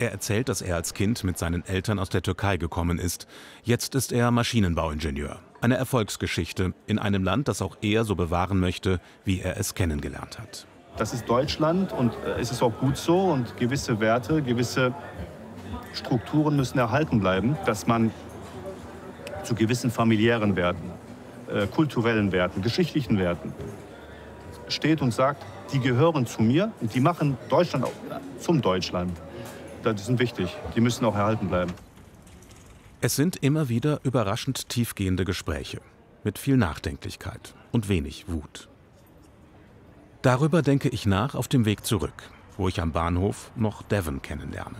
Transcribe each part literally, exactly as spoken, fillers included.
Er erzählt, dass er als Kind mit seinen Eltern aus der Türkei gekommen ist. Jetzt ist er Maschinenbauingenieur. Eine Erfolgsgeschichte in einem Land, das auch er so bewahren möchte, wie er es kennengelernt hat. Das ist Deutschland und es ist auch gut so. Und gewisse Werte, gewisse Strukturen müssen erhalten bleiben, dass man zu gewissen familiären Werten, äh, kulturellen Werten, geschichtlichen Werten steht und sagt, die gehören zu mir und die machen Deutschland auch zum Deutschland. Die sind wichtig, die müssen auch erhalten bleiben. Es sind immer wieder überraschend tiefgehende Gespräche mit viel Nachdenklichkeit und wenig Wut. Darüber denke ich nach auf dem Weg zurück, wo ich am Bahnhof noch Devon kennenlerne.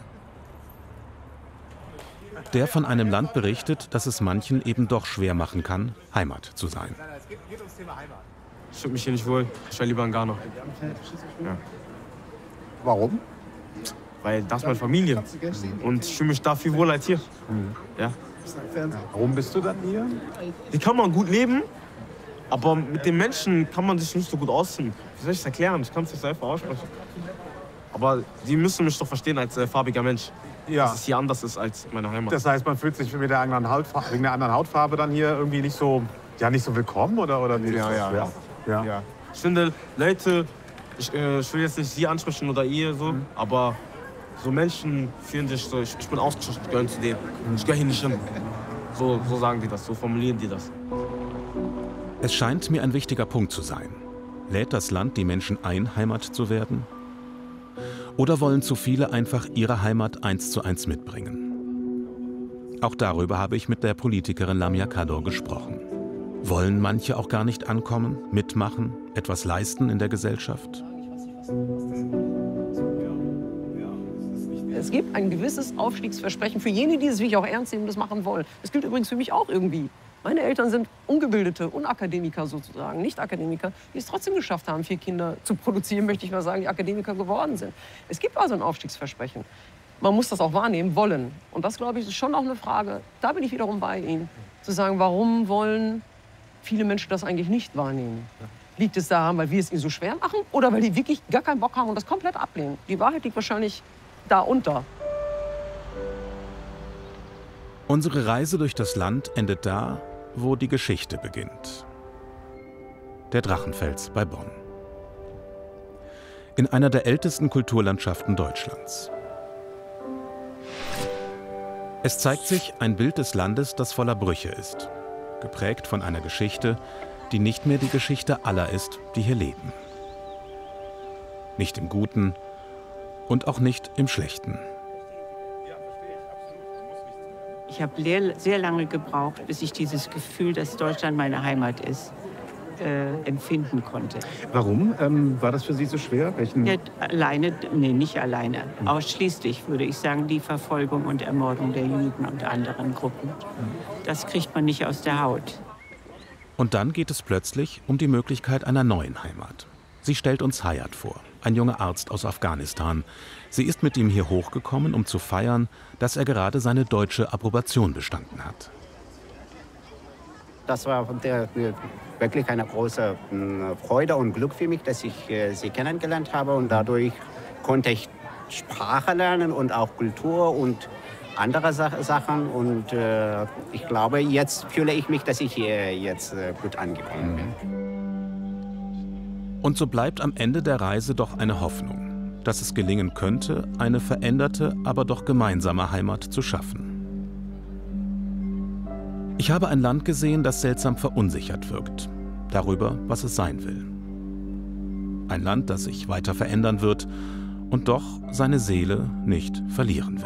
Der von einem Land berichtet, das es manchen eben doch schwer machen kann, Heimat zu sein. Ich fühle mich hier nicht wohl. Ich wäre lieber in Ghana. Ja. Warum? Weil das ist meine Familie. Und ich fühle mich da viel wohler als hier. Mhm. Ja. Warum bist du dann hier? Hier kann man gut leben, aber mit den Menschen kann man sich nicht so gut ausziehen. Wie soll ich es erklären? Ich kann es nicht so einfach aussprechen. Aber die müssen mich doch verstehen als äh, farbiger Mensch. Ja. Dass es hier anders ist als meine Heimat. Das heißt, man fühlt sich mit der anderen Hautfarbe, wegen der anderen Hautfarbe dann hier irgendwie nicht so, ja, nicht so willkommen? Oder, oder wie ja, ja, ja. Ja. Ja. Ich finde, Leute, ich, äh, ich will jetzt nicht sie ansprechen oder ihr, so, mhm. aber so Menschen fühlen sich so, ich, ich bin ausgeschlossen, ich gehöre zu denen. Ich gehöre hier nicht hin. So, so sagen die das, so formulieren die das. Es scheint mir ein wichtiger Punkt zu sein. Lädt das Land die Menschen ein, Heimat zu werden? Oder wollen zu viele einfach ihre Heimat eins zu eins mitbringen? Auch darüber habe ich mit der Politikerin Lamia Kador gesprochen. Wollen manche auch gar nicht ankommen, mitmachen, etwas leisten in der Gesellschaft? Es gibt ein gewisses Aufstiegsversprechen für jene, die es wirklich auch ernst nehmen und das machen wollen. Das gilt übrigens für mich auch irgendwie. Meine Eltern sind Ungebildete, Unakademiker sozusagen, Nicht-Akademiker, die es trotzdem geschafft haben, vier Kinder zu produzieren, möchte ich mal sagen, die Akademiker geworden sind. Es gibt also ein Aufstiegsversprechen. Man muss das auch wahrnehmen wollen. Und das, glaube ich, ist schon auch eine Frage, da bin ich wiederum bei Ihnen, zu sagen, warum wollen viele Menschen das eigentlich nicht wahrnehmen? Liegt es daran, weil wir es ihnen so schwer machen oder weil die wirklich gar keinen Bock haben und das komplett ablehnen? Die Wahrheit liegt wahrscheinlich da unter. Unsere Reise durch das Land endet da, wo die Geschichte beginnt. Der Drachenfels bei Bonn. In einer der ältesten Kulturlandschaften Deutschlands. Es zeigt sich ein Bild des Landes, das voller Brüche ist. Geprägt von einer Geschichte, die nicht mehr die Geschichte aller ist, die hier leben. Nicht im Guten und auch nicht im Schlechten. Ich habe sehr lange gebraucht, bis ich dieses Gefühl, dass Deutschland meine Heimat ist, äh, empfinden konnte. Warum ähm, war das für Sie so schwer? Welchen Nicht alleine, nee, nicht alleine. Hm. Ausschließlich, würde ich sagen, die Verfolgung und Ermordung der Juden und anderen Gruppen. Hm. Das kriegt man nicht aus der Haut. Und dann geht es plötzlich um die Möglichkeit einer neuen Heimat. Sie stellt uns Hayat vor, ein junger Arzt aus Afghanistan. Sie ist mit ihm hier hochgekommen, um zu feiern, dass er gerade seine deutsche Approbation bestanden hat. Das war der, wirklich eine große Freude und Glück für mich, dass ich äh, sie kennengelernt habe. Und dadurch konnte ich Sprache lernen und auch Kultur und andere Sa Sachen. Und äh, ich glaube, jetzt fühle ich mich, dass ich hier jetzt äh, gut angekommen bin. Und so bleibt am Ende der Reise doch eine Hoffnung, dass es gelingen könnte, eine veränderte, aber doch gemeinsame Heimat zu schaffen. Ich habe ein Land gesehen, das seltsam verunsichert wirkt, darüber, was es sein will. Ein Land, das sich weiter verändern wird und doch seine Seele nicht verlieren will.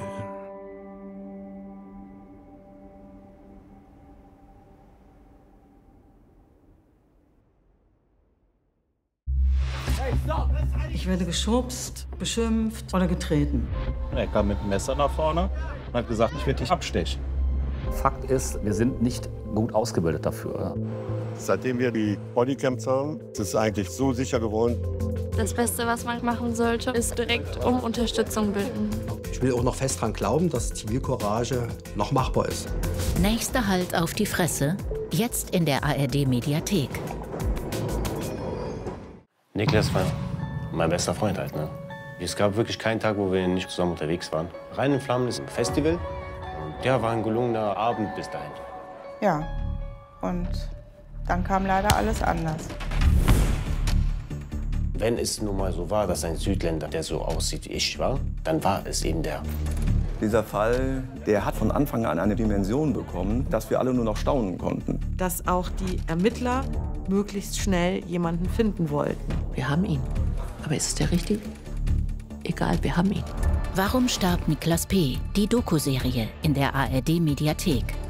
Ich werde geschubst, beschimpft oder getreten. Er kam mit dem Messer nach vorne und hat gesagt, ich werde dich abstechen. Fakt ist, wir sind nicht gut ausgebildet dafür. Seitdem wir die Bodycams haben, ist es eigentlich so sicher geworden. Das Beste, was man machen sollte, ist direkt um Unterstützung bitten. Ich will auch noch fest daran glauben, dass Zivilcourage noch machbar ist. Nächster Halt auf die Fresse, jetzt in der A R D-Mediathek. Niklas war mein bester Freund halt, ne? Es gab wirklich keinen Tag, wo wir nicht zusammen unterwegs waren. Rhein in Flammen ist ein Festival. Der war ein gelungener Abend bis dahin. Ja, und dann kam leider alles anders. Wenn es nun mal so war, dass ein Südländer, der so aussieht wie ich war, dann war es eben der. Dieser Fall, der hat von Anfang an eine Dimension bekommen, dass wir alle nur noch staunen konnten. Dass auch die Ermittler möglichst schnell jemanden finden wollten. Wir haben ihn. Aber ist es der Richtige? Egal, wir haben ihn. Warum starb Niklas P.? Die Doku-Serie in der A R D-Mediathek.